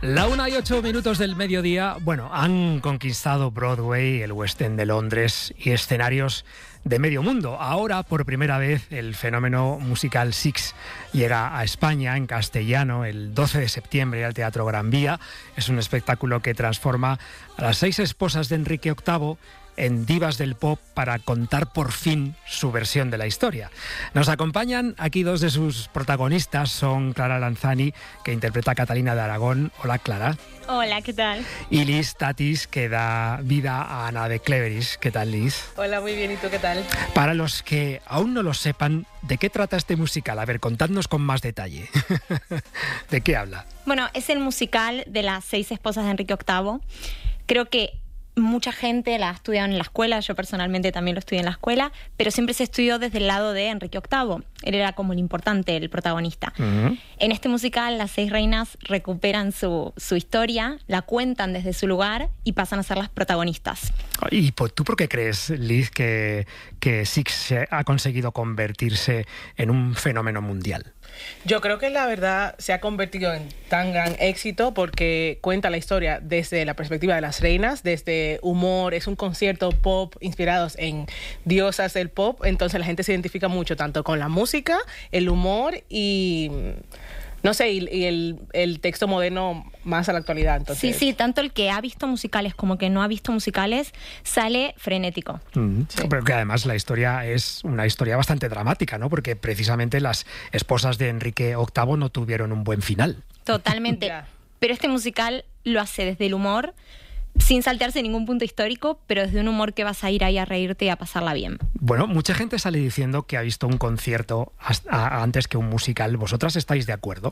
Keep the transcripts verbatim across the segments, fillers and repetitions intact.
La una y ocho minutos del mediodía, bueno, han conquistado Broadway, el West End de Londres y escenarios de medio mundo. Ahora, por primera vez, el fenómeno musical Six llega a España en castellano el doce de septiembre al Teatro Gran Vía. Es un espectáculo que transforma a las seis esposas de Enrique octavo en divas del pop para contar por fin su versión de la historia. Nos acompañan aquí dos de sus protagonistas, son Clara Lanzani, que interpreta a Catalina de Aragón. Hola, Clara. Hola, ¿qué tal? Y Liz Tatis, que da vida a Ana de Cleveris. ¿Qué tal, Liz? Hola, muy bien. ¿Y tú qué tal? Para los que aún no lo sepan, ¿de qué trata este musical? A ver, contadnos con más detalle. ¿De qué habla? Bueno, es el musical de las seis esposas de Enrique octavo. Creo que mucha gente la ha estudiado en la escuela, yo personalmente también lo estudié en la escuela, pero siempre se estudió desde el lado de Enrique octavo. Él era como el importante, el protagonista. Uh-huh. En este musical, las seis reinas recuperan su, su historia, la cuentan desde su lugar y pasan a ser las protagonistas. ¿Y tú por qué crees, Liz, que, que Six ha conseguido convertirse en un fenómeno mundial? Yo creo que la verdad se ha convertido en tan gran éxito porque cuenta la historia desde la perspectiva de las reinas, desde humor, es un concierto pop inspirados en diosas del pop, entonces la gente se identifica mucho tanto con la música, el humor y no sé, y, y el, el texto moderno más a la actualidad. Entonces. Sí, sí, tanto el que ha visto musicales como que no ha visto musicales sale frenético. Mm, sí. Pero que además la historia es una historia bastante dramática, ¿no? Porque precisamente las esposas de Enrique octavo no tuvieron un buen final. Totalmente. Yeah. Pero este musical lo hace desde el humor, sin saltearse ningún punto histórico, pero desde un humor que vas a ir ahí a reírte y a pasarla bien. Bueno, mucha gente sale diciendo que ha visto un concierto hasta antes que un musical. ¿Vosotras estáis de acuerdo?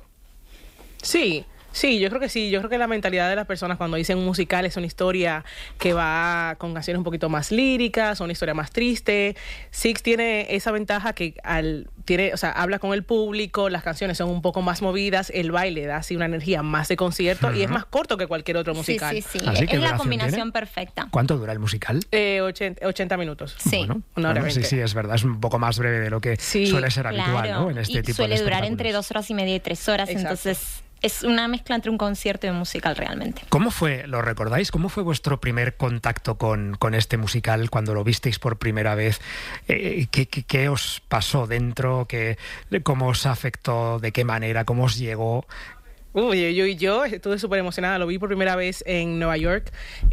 Sí. Sí, yo creo que sí. Yo creo que la mentalidad de las personas cuando dicen un musical es una historia que va con canciones un poquito más líricas, o una historia más triste. Six tiene esa ventaja que al tiene, o sea, habla con el público, las canciones son un poco más movidas, el baile da así una energía más de concierto uh-huh. y es más corto que cualquier otro musical. Sí, sí, sí. ¿Así es la combinación tiene? Perfecta. ¿Cuánto dura el musical? Eh, ochenta, ochenta minutos. Sí. Bueno, una hora bueno, sí, sí, es verdad. Es un poco más breve de lo que sí, suele ser habitual, claro. ¿no? En este y tipo suele de durar entre dos horas y media y tres horas, Exacto. entonces es una mezcla entre un concierto y un musical realmente. ¿Cómo fue, lo recordáis? ¿Cómo fue vuestro primer contacto con, con este musical cuando lo visteis por primera vez? Eh, ¿qué, qué, ¿Qué os pasó dentro? ¿Qué, ¿Cómo os afectó? ¿De qué manera? ¿Cómo os llegó? Uy, yo, yo, yo estuve súper emocionada, lo vi por primera vez en Nueva York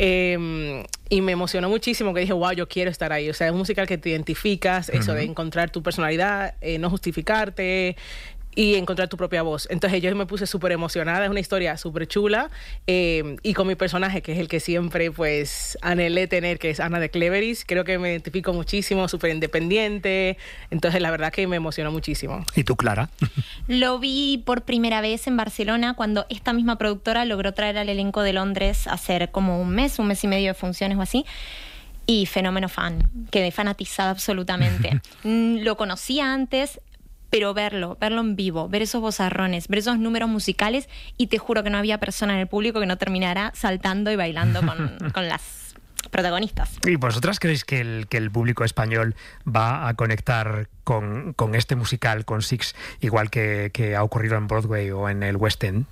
eh, y me emocionó muchísimo que dije, wow, yo quiero estar ahí. O sea, es un musical que te identificas, uh-huh. eso de encontrar tu personalidad, eh, no justificarte y encontrar tu propia voz. Entonces yo me puse súper emocionada, es una historia súper chula eh, y con mi personaje, que es el que siempre pues anhelé tener, que es Ana de Cleveris, creo que me identifico muchísimo, súper independiente, entonces la verdad que me emocionó muchísimo. ¿Y tú, Clara? Lo vi por primera vez en Barcelona cuando esta misma productora logró traer al elenco de Londres a hacer como un mes, un mes y medio de funciones o así. Y fenómeno fan, quedé fanatizada absolutamente. Lo conocía antes, pero verlo, verlo en vivo, ver esos vozarrones, ver esos números musicales, y te juro que no había persona en el público que no terminara saltando y bailando con, con las protagonistas. ¿Y vosotras creéis que el, que el público español va a conectar con, con este musical, con Six, igual que, que ha ocurrido en Broadway o en el West End?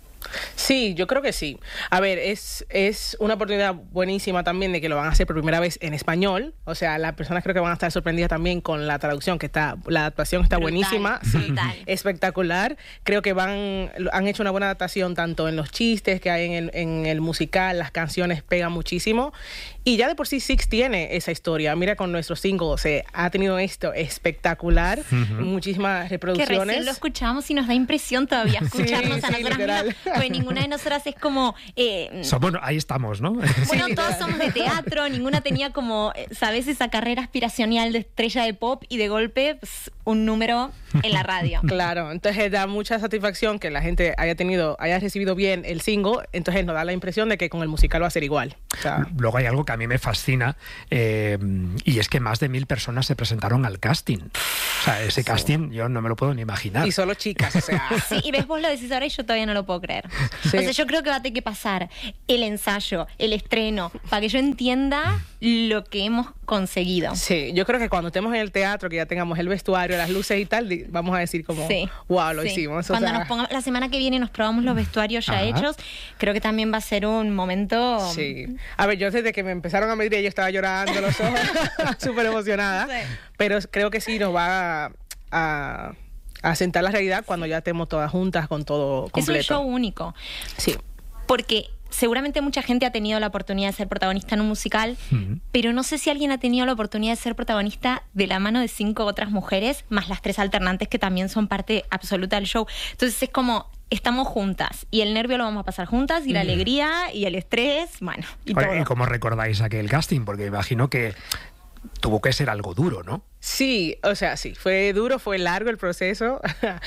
Sí, yo creo que sí. A ver, es, es una oportunidad buenísima también de que lo van a hacer por primera vez en español. O sea, las personas creo que van a estar sorprendidas también con la traducción, que está, la adaptación está brutal, buenísima, brutal. Sí, espectacular. Creo que van, han hecho una buena adaptación tanto en los chistes que hay en el, en el musical, las canciones pegan muchísimo. Y ya de por sí Six tiene esa historia. Mira, con nuestro single se ha tenido esto espectacular, uh-huh. muchísimas reproducciones. Que recién lo escuchamos y nos da impresión todavía escucharnos sí, a sí, nosotras. Pues ninguna de nosotras es como... Eh, so, bueno, ahí estamos, ¿no? Bueno, sí, todos somos de teatro, ninguna tenía como, ¿sabes? Esa carrera aspiracional de estrella de pop y de golpe pues, un número en la radio. Claro, entonces da mucha satisfacción que la gente haya tenido, haya recibido bien el single, entonces nos da la impresión de que con el musical va a ser igual. O sea, luego hay algo que a mí me fascina eh, y es que más de mil personas se presentaron al casting. O sea, ese sí. casting yo no me lo puedo ni imaginar. Y solo chicas, o sea. Sí, y ves, vos lo decís ahora y yo todavía no lo puedo creer. Sí. O sea, yo creo que va a tener que pasar el ensayo, el estreno, para que yo entienda lo que hemos conseguido. Sí, yo creo que cuando estemos en el teatro, que ya tengamos el vestuario, las luces y tal, di- vamos a decir como, Sí. wow, lo Sí. hicimos. O Cuando sea, nos pongamos, la semana que viene nos probamos los vestuarios ya Ajá. hechos, creo que también va a ser un momento... sí. A ver, yo desde que me empezaron a medir, yo estaba llorando los ojos, súper emocionada, Sí. pero creo que sí nos va a, a, a sentar la realidad cuando ya estemos todas juntas con todo completo. Es un show único. Sí. Porque seguramente mucha gente ha tenido la oportunidad de ser protagonista en un musical, Ujú. pero no sé si alguien ha tenido la oportunidad de ser protagonista de la mano de cinco otras mujeres, más las tres alternantes que también son parte absoluta del show. Entonces es como, estamos juntas, y el nervio lo vamos a pasar juntas, y la alegría, y el estrés, bueno, y Oye, todo. ¿y cómo recordáis aquel casting? Porque imagino que tuvo que ser algo duro, ¿no? Sí, o sea, sí, fue duro, fue largo el proceso.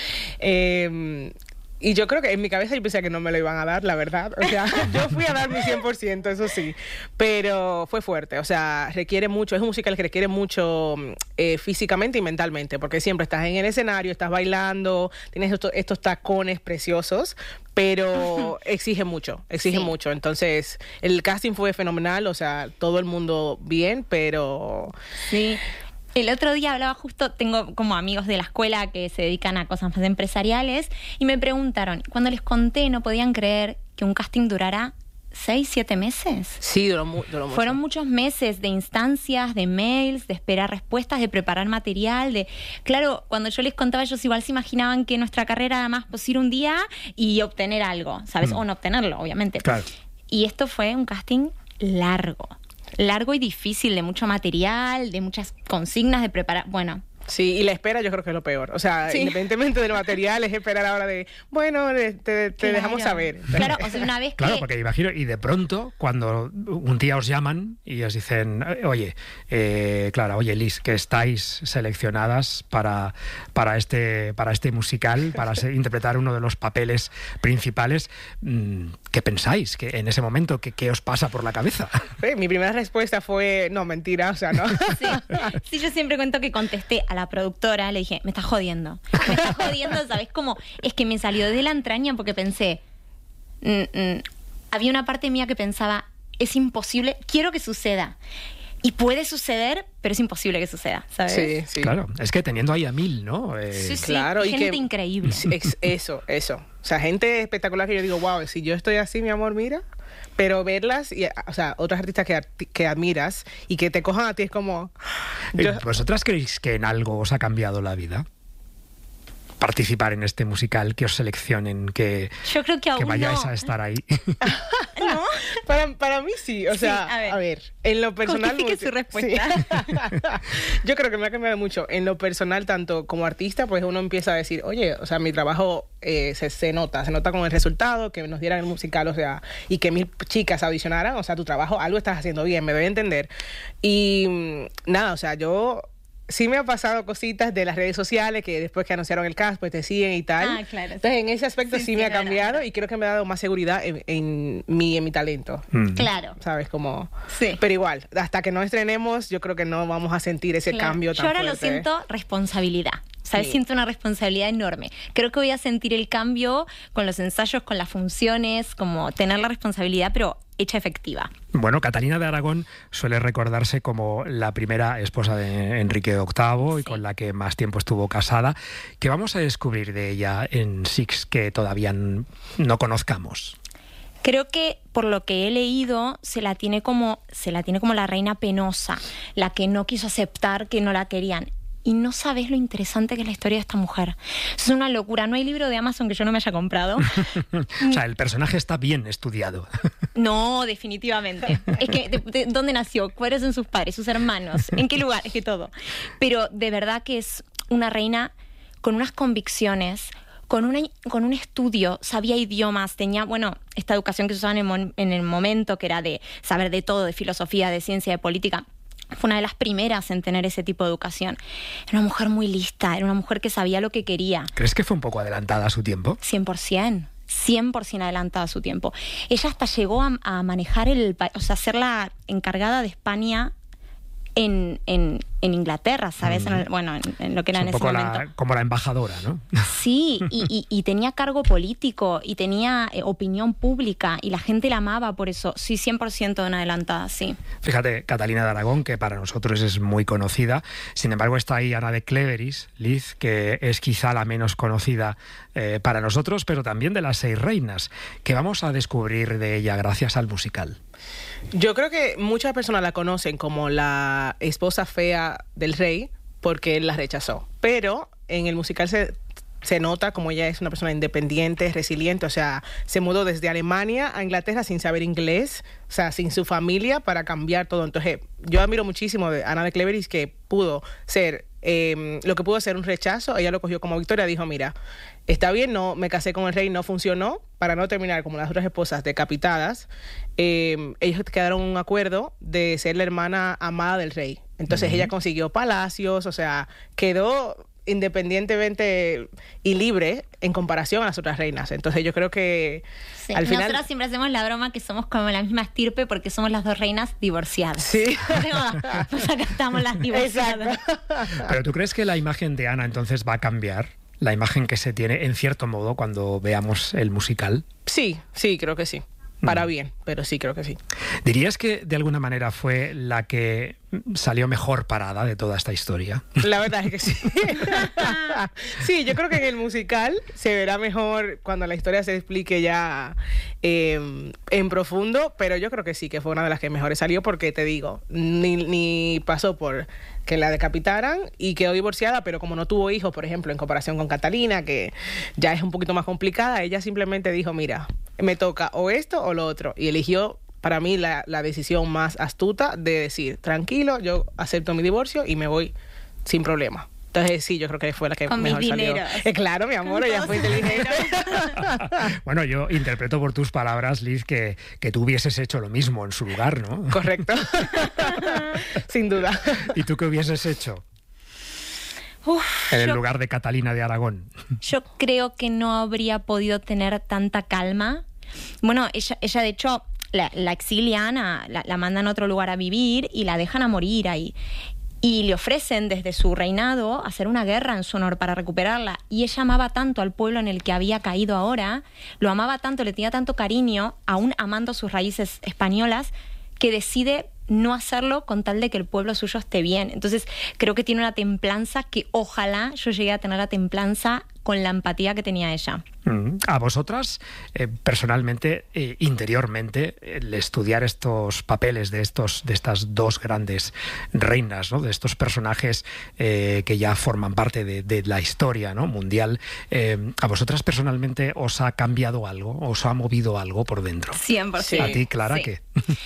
eh, y yo creo que en mi cabeza yo pensé que no me lo iban a dar, la verdad. O sea, yo fui a dar mi cien por ciento, eso sí. Pero fue fuerte, o sea, requiere mucho, es un musical que requiere mucho eh, físicamente y mentalmente, porque siempre estás en el escenario, estás bailando, tienes estos, estos tacones preciosos, pero exige mucho, exige Sí. mucho. Entonces, el casting fue fenomenal, o sea, todo el mundo bien, pero... Sí. El otro día hablaba justo, tengo como amigos de la escuela que se dedican a cosas más empresariales y me preguntaron, cuando les conté no podían creer que un casting durara seis, siete meses. Sí, duró, mu duró mucho. Fueron muchos meses de instancias, de mails, de esperar respuestas, de preparar material, de... Claro, cuando yo les contaba, ellos igual se imaginaban que nuestra carrera era más pues ir un día y obtener algo, ¿sabes? Mm. O no obtenerlo, obviamente. Claro. Y esto fue un casting largo. Largo y difícil, de mucho material, de muchas consignas de preparar... Bueno, Sí, y la espera yo creo que es lo peor. O sea, Sí. independientemente del material, es esperar ahora de, bueno, te, te claro. dejamos saber. Claro, o sea, una vez Claro, que... porque imagino, y de pronto, cuando un día os llaman y os dicen, "Eh, oye, eh, Clara, oye, Liz, que estáis seleccionadas para, para, este, para este musical, para ser- interpretar uno de los papeles principales, mm, ¿qué pensáis? ¿Qué, en ese momento, ¿qué, qué os pasa por la cabeza? Eh, Mi primera respuesta fue, no, mentira, o sea, no. Sí. Sí, yo siempre cuento que contesté a la productora, le dije, me estás jodiendo. Me estás jodiendo, ¿sabes cómo? Es que me salió de la entraña porque pensé, mm, mm, había una parte mía que pensaba, es imposible, quiero que suceda. Y puede suceder, pero es imposible que suceda, ¿sabes? Sí, sí. Claro, es que teniendo ahí a mil, ¿no? Eh, Sí, sí, Claro, y gente que- increíble. Sí, ex- eso, eso. O sea, gente espectacular que yo digo, wow, si yo estoy así, mi amor, mira. Pero verlas, y, o sea, otras artistas que, arti- que admiras y que te cojan a ti es como... Eh, yo- ¿Vosotras creéis que en algo os ha cambiado la vida? Participar en este musical, que os seleccionen, que, Yo creo que aún que vayáis no. a estar ahí. ¿No? Para, para mí sí, o Sí, sea, a ver. a ver, en lo personal... Justifique mucho- su respuesta. sí. Yo creo que me ha cambiado mucho. En lo personal, tanto como artista, pues uno empieza a decir, oye, o sea, mi trabajo eh, se, se nota, se nota con el resultado, que nos dieran el musical, o sea, y que mil chicas audicionaran, o sea, tu trabajo, algo estás haciendo bien, me doy a entender. Y mm, nada, o sea, yo... Sí me ha pasado cositas de las redes sociales que después que anunciaron el cast, pues te siguen y tal. Ah, claro. Entonces, en ese aspecto sí, Sí, sí, me ha claro. cambiado y creo que me ha dado más seguridad en, en mí, en mi talento. Mm. Claro. ¿Sabes? Como... Sí. Pero igual, hasta que no estrenemos, yo creo que no vamos a sentir ese Claro. cambio tan Yo ahora fuerte. lo siento responsabilidad. ¿Sabes? Sí. Siento una responsabilidad enorme. Creo que voy a sentir el cambio con los ensayos, con las funciones, como tener la responsabilidad, pero hecha efectiva. Bueno, Catalina de Aragón suele recordarse como la primera esposa de Enrique octavo y Sí. con la que más tiempo estuvo casada. ¿Qué vamos a descubrir de ella en Six que todavía n- no conozcamos? Creo que por lo que he leído se la tiene como se la tiene como la reina penosa, la que no quiso aceptar que no la querían. Y no sabes lo interesante que es la historia de esta mujer. Es una locura. No hay libro de Amazon que yo no me haya comprado. O sea, el personaje está bien estudiado. No, definitivamente. Es que, de- de- ¿dónde nació? ¿Cuáles son sus padres, sus hermanos? ¿En qué lugar? Es que todo. Pero de verdad que es una reina con unas convicciones, con, una, con un estudio, sabía idiomas, tenía, bueno, esta educación que se usaba en el, mon- en el momento, que era de saber de todo, de filosofía, de ciencia, de política. Fue una de las primeras en tener ese tipo de educación. Era una mujer muy lista, era una mujer que sabía lo que quería. ¿Crees que fue un poco adelantada a su tiempo? cien por ciento. cien por ciento adelantada a su tiempo. Ella hasta llegó a, a manejar el... pa- O sea, ser la encargada de España en, en, en Inglaterra, ¿sabes? Mm. En el, bueno, en, en lo que era en ese momento. La, como la embajadora, ¿no? Sí, y, y, y tenía cargo político y tenía eh, opinión pública y la gente la amaba por eso. Sí, cien por ciento de una adelantada, sí. Fíjate, Catalina de Aragón, que para nosotros es muy conocida. Sin embargo, está ahí Ana de Cleveris, Liz, que es quizá la menos conocida eh, para nosotros, pero también de las seis reinas, que vamos a descubrir de ella gracias al musical. Yo creo que muchas personas la conocen como la esposa fea del rey porque él la rechazó, pero en el musical se, se nota como ella es una persona independiente, resiliente, o sea, se mudó desde Alemania a Inglaterra sin saber inglés, o sea, sin su familia para cambiar todo. Entonces, yo admiro muchísimo de Ana de Cleveris, que pudo ser, eh, lo que pudo ser un rechazo, ella lo cogió como victoria, dijo, mira, está bien, no me casé con el rey, no funcionó, para no terminar como las otras esposas decapitadas, eh, ellos quedaron en un acuerdo de ser la hermana amada del rey. Entonces uh-huh. ella consiguió palacios, o sea, quedó independientemente y libre en comparación a las otras reinas. Entonces yo creo que sí. al final... Nosotras siempre hacemos la broma que somos como la misma estirpe porque somos las dos reinas divorciadas. Sí. Pues acá estamos las divorciadas. Exacto. Pero ¿tú crees que la imagen de Ana entonces va a cambiar? La imagen que se tiene, en cierto modo, cuando veamos el musical. Sí, sí, creo que sí. Para bien, pero sí, creo que sí. ¿Dirías que de alguna manera fue la que salió mejor parada de toda esta historia? La verdad es que sí. Sí, yo creo que en el musical se verá mejor cuando la historia se explique ya eh, en profundo, pero yo creo que sí, que fue una de las que mejores salió porque, te digo, ni, ni pasó por que la decapitaran y quedó divorciada, pero como no tuvo hijos, por ejemplo, en comparación con Catalina, que ya es un poquito más complicada, ella simplemente dijo, mira, me toca o esto o lo otro, y eligió para mí la, la decisión más astuta de decir, tranquilo, yo acepto mi divorcio y me voy sin problema. Entonces sí, yo creo que fue la que con mejor mis salió. Dineros. Eh, claro, mi amor, ella fue inteligente. Bueno, yo interpreto por tus palabras, Liz, que, que tú hubieses hecho lo mismo en su lugar, ¿no? Correcto. Sin duda. ¿Y tú qué hubieses hecho? Uf, en el yo, lugar de Catalina de Aragón. Yo creo que no habría podido tener tanta calma. Bueno, ella, ella de hecho, la, la exilian, a, la, la mandan a otro lugar a vivir y la dejan a morir ahí. Y le ofrecen desde su reinado hacer una guerra en su honor para recuperarla. Y ella amaba tanto al pueblo en el que había caído ahora, lo amaba tanto, le tenía tanto cariño, aún amando sus raíces españolas, que decide no hacerlo con tal de que el pueblo suyo esté bien. Entonces creo que tiene una templanza que ojalá yo llegue a tener la templanza con la empatía que tenía ella. A vosotras, eh, personalmente, eh, interiormente, el estudiar estos papeles de estos, de estas dos grandes reinas, ¿no? De estos personajes eh, que ya forman parte de, de la historia, ¿no? mundial, eh, ¿a vosotras personalmente os ha cambiado algo? ¿Os ha movido algo por dentro? cien por ciento. ¿A ti, Clara, sí. qué?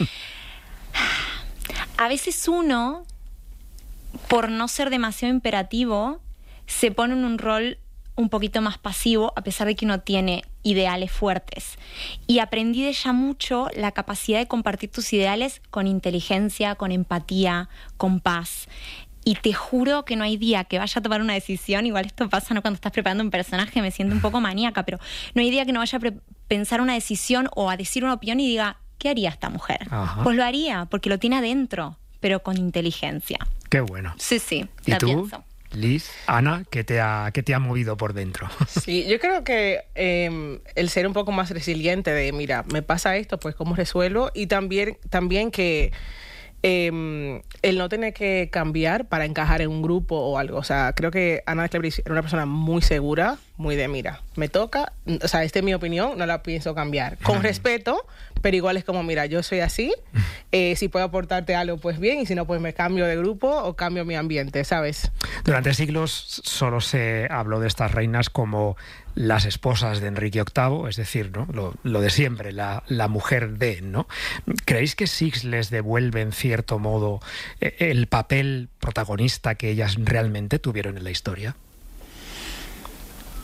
A veces uno, por no ser demasiado imperativo, se pone en un rol un poquito más pasivo, a pesar de que uno tiene ideales fuertes. Y aprendí de ella mucho la capacidad de compartir tus ideales con inteligencia, con empatía, con paz. Y te juro que no hay día que vaya a tomar una decisión, igual esto pasa, ¿no? Cuando estás preparando un personaje, me siento un poco maníaca, pero no hay día que no vaya a pre- pensar una decisión o a decir una opinión y diga, ¿qué haría esta mujer? Ajá. Pues lo haría, porque lo tiene adentro, pero con inteligencia. Qué bueno. Sí, sí, ¿Y la tú, pienso. Liz, Ana, qué te ha, qué te ha movido por dentro? Sí, yo creo que eh, el ser un poco más resiliente de, mira, me pasa esto, pues cómo resuelvo, y también, también que eh, el no tener que cambiar para encajar en un grupo o algo. O sea, creo que Ana de Cleveris era una persona muy segura, muy de, mira, me toca, o sea, esta es mi opinión, no la pienso cambiar. Con respeto, pero igual es como, mira, yo soy así, eh, si puedo aportarte algo, pues bien, y si no, pues me cambio de grupo o cambio mi ambiente, ¿sabes? Durante siglos solo se habló de estas reinas como las esposas de Enrique octavo, es decir, ¿no? lo, lo de siempre, la, la mujer de, ¿no? ¿Creéis que Six les devuelve en cierto modo el papel protagonista que ellas realmente tuvieron en la historia? Sí.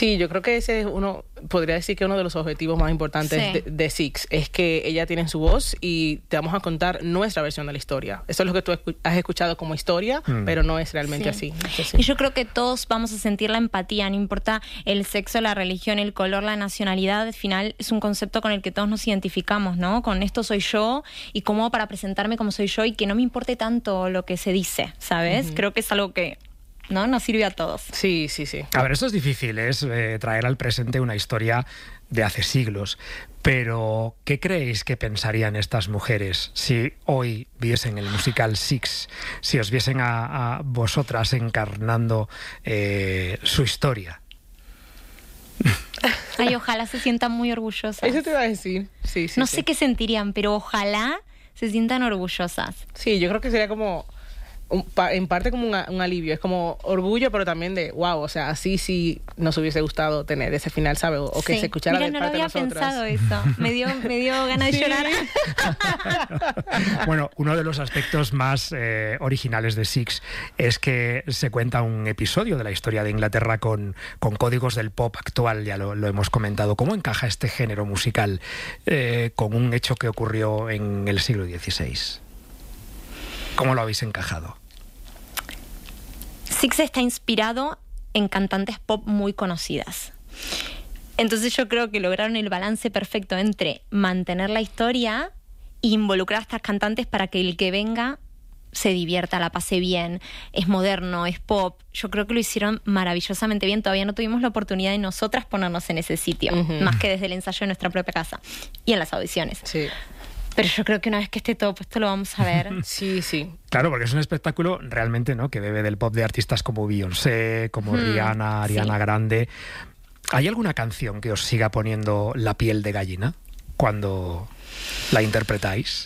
Sí, yo creo que ese es uno, podría decir que uno de los objetivos más importantes Sí. de, de Six es que ella tiene su voz y te vamos a contar nuestra versión de la historia. Eso es lo que tú escu- has escuchado como historia, Mm. pero no es realmente Sí. así. Eso sí. Y yo creo que todos vamos a sentir la empatía, no importa el sexo, la religión, el color, la nacionalidad, al final es un concepto con el que todos nos identificamos, ¿no? Con esto soy yo y cómo para presentarme como soy yo y que no me importe tanto lo que se dice, ¿sabes? Ujú. Creo que es algo que, ¿no? Nos sirve a todos. Sí, sí, sí. A ver, eso es difícil, es eh, traer al presente una historia de hace siglos. Pero, ¿qué creéis que pensarían estas mujeres si hoy viesen el musical Six, si os viesen a, a vosotras encarnando eh, su historia? Ay, ojalá se sientan muy orgullosas. Eso te iba a decir. Sí, sí. No sí. sé qué sentirían, pero ojalá se sientan orgullosas. Sí, yo creo que sería como, un pa- en parte como un, un alivio. Es como orgullo, pero también de, wow, o sea, así sí nos hubiese gustado tener ese final, ¿sabes? O, o que Sí. se escuchara Mira, de no lo parte de había nosotras. pensado eso. Me dio, me dio ganas de Sí. llorar. Bueno, uno de los aspectos más eh, originales de Six es que se cuenta un episodio de la historia de Inglaterra con, con códigos del pop actual, ya lo, lo hemos comentado. ¿Cómo encaja este género musical eh, con un hecho que ocurrió en el siglo dieciséis? ¿Cómo lo habéis encajado? Six está inspirado en cantantes pop muy conocidas. Entonces yo creo que lograron el balance perfecto entre mantener la historia e involucrar a estas cantantes para que el que venga se divierta, la pase bien. Es moderno, es pop. Yo creo que lo hicieron maravillosamente bien. Todavía no tuvimos la oportunidad de nosotras ponernos en ese sitio, Ujú. más que desde el ensayo de nuestra propia casa y en las audiciones. Sí, Pero yo creo que una vez que esté todo puesto lo vamos a ver. sí, sí. Claro, porque es un espectáculo realmente, ¿no?, que bebe del pop de artistas como Beyoncé, como Hmm, Rihanna, Ariana sí. Grande. ¿Hay alguna canción que os siga poniendo la piel de gallina cuando la interpretáis?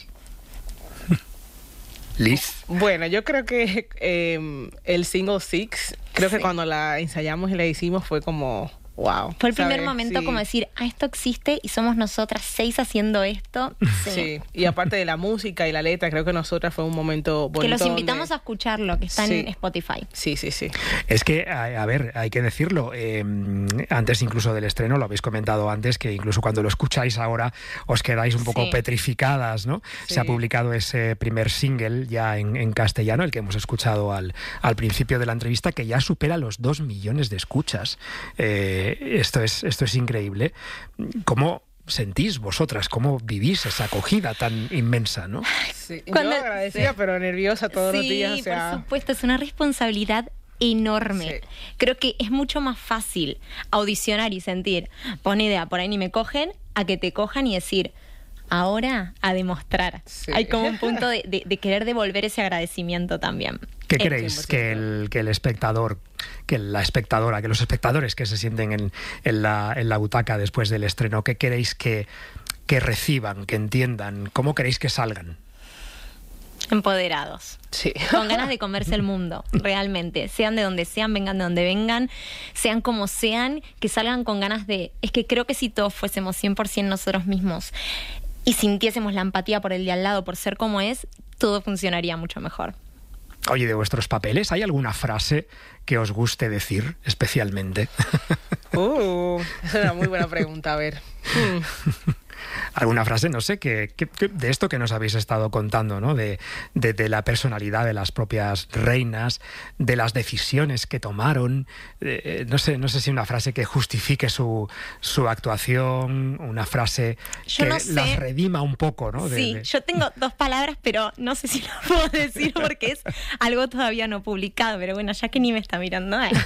Liz. Bueno, yo creo que eh, el single Six, creo que Sí. cuando la ensayamos y la hicimos fue como, wow. Fue el primer ¿sabes? momento Sí. como decir, ah, esto existe y somos nosotras seis haciendo esto. Sí. Sí, y aparte de la música y la letra, creo que nosotras fue un momento bonito. Que los invitamos donde- a escucharlo, que está Sí. en Spotify. Sí, sí, sí. Es que, a, a ver, hay que decirlo, eh, antes incluso del estreno, lo habéis comentado antes, que incluso cuando lo escucháis ahora os quedáis un poco Sí. petrificadas, ¿no? Sí. Se ha publicado ese primer single ya en, en castellano, el que hemos escuchado al, al principio de la entrevista, que ya supera los dos millones de escuchas. Eh, esto es, esto es increíble. ¿Cómo sentís vosotras? ¿Cómo vivís esa acogida tan inmensa, no? Sí. Cuando- Yo agradecida, sí. pero nerviosa todos los Sí, días. O sea, por supuesto, es una responsabilidad enorme. Sí. Creo que es mucho más fácil audicionar y sentir, pon idea, por ahí ni me cogen, a que te cojan y decir, ahora a demostrar. Sí. Hay como un punto de, de- de querer devolver ese agradecimiento también. ¿Qué Eh, creéis cien por que ciento. el, que el espectador, que la espectadora, que los espectadores que se sienten en, en la, en la butaca después del estreno, qué queréis que, que reciban, que entiendan? ¿Cómo queréis que salgan? Empoderados. sí. Con ganas de comerse el mundo, realmente. Sean de donde sean, vengan de donde vengan, sean como sean, que salgan con ganas de... Es que creo que si todos fuésemos cien por ciento nosotros mismos y sintiésemos la empatía por el de al lado, por ser como es, todo funcionaría mucho mejor. Oye, de vuestros papeles, ¿hay alguna frase que os guste decir especialmente? Uh, es una muy buena pregunta. A ver. Hmm. ¿Alguna frase, no sé, que, que- que- de esto que nos habéis estado contando, ¿no? De, de- de la personalidad de las propias reinas, de las decisiones que tomaron? Eh, no sé, no sé si una frase que justifique su, su actuación, una frase Yo que no sé. las redima un poco, ¿no? De- Sí, de- yo tengo dos palabras, pero no sé si lo puedo decir porque es algo todavía no publicado, pero bueno, ya que ni me está mirando. eh.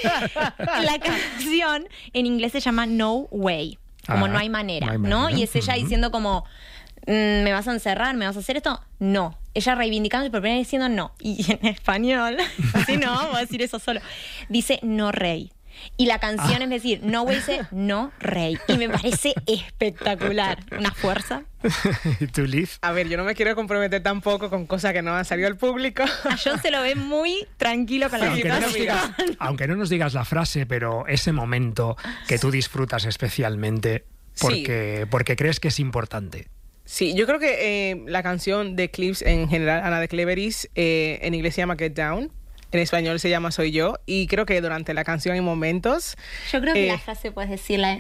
La canción en inglés se llama No Way, como Ah, no hay manera, no hay ¿no? manera. Y es ella Ujú. diciendo como, mm, ¿me vas a encerrar? ¿Me vas a hacer esto? No. Ella reivindicándose por primera vez diciendo no. Y en español, así no, voy a decir eso solo, dice no rey. Y la canción es decir, no way dice no rey. Y me parece espectacular. Una fuerza. ¿Y tú, Liz? A ver, yo no me quiero comprometer tampoco con cosas que no han salido al público. A John se lo ve muy tranquilo con la Aunque no, nos situación. digas, aunque no nos digas la frase, pero ese momento que tú disfrutas especialmente porque, porque crees que es importante. Sí, yo creo que eh, la canción de Clips en general, Ana de Cleveris, eh, en inglés se llama Get Down. En español se llama Soy Yo. Y creo que durante la canción hay momentos... Yo creo que eh, la frase puedes decirla.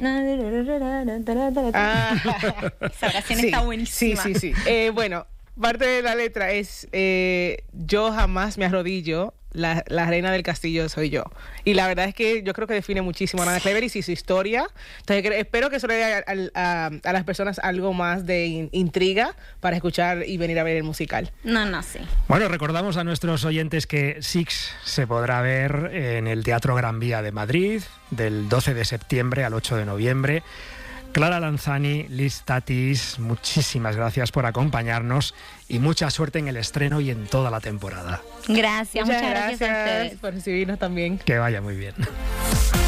Ah, esa oración sí, está buenísima. Sí, sí, sí. Eh, bueno, parte de la letra es eh, yo jamás me arrodillo, la, la reina del castillo soy yo. Y la verdad es que yo creo que define muchísimo a Ana Cleveris y su historia. Entonces espero que eso le dé a, a, a las personas algo más de in, intriga para escuchar y venir a ver el musical. No, no, sí. Bueno, recordamos a nuestros oyentes que Six se podrá ver en el Teatro Gran Vía de Madrid del doce de septiembre al ocho de noviembre. Clara Lanzani, Liz Tatis, muchísimas gracias por acompañarnos y mucha suerte en el estreno y en toda la temporada. Gracias, muchas, muchas gracias, gracias a ustedes por recibirnos también. Que vaya muy bien.